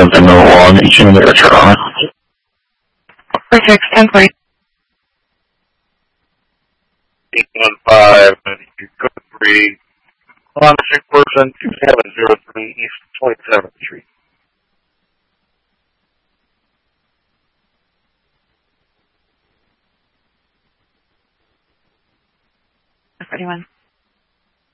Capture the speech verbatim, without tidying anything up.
something along each end of the truck. Perfect, ten forty. eight one five, code three, Honda Street person, two seven zero three East twenty-seventh Street. forty-one.